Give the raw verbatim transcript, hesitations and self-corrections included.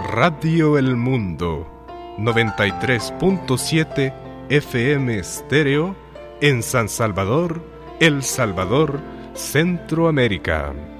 Radio El Mundo, noventa y tres punto siete F M estéreo, en San Salvador, El Salvador, Centroamérica.